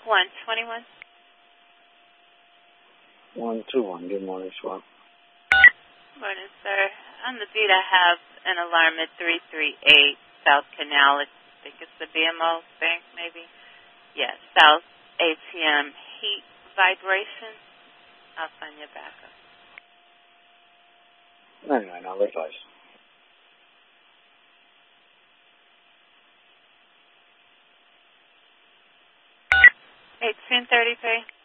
121. 121. Good morning, Swell. Morning, sir. On the beat, I have an alarm at 338 South Canal. I think it's the BMO bank, maybe. Yes, South ATM heat vibration. I'll find your backup. 99, I'll advise. 1833.